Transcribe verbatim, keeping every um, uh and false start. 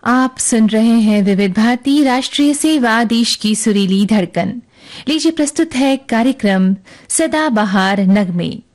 आप सुन रहे हैं विविध भारती राष्ट्रीय सेवा, देश की सुरीली धड़कन। लीजिए प्रस्तुत है कार्यक्रम सदाबहार नगमे।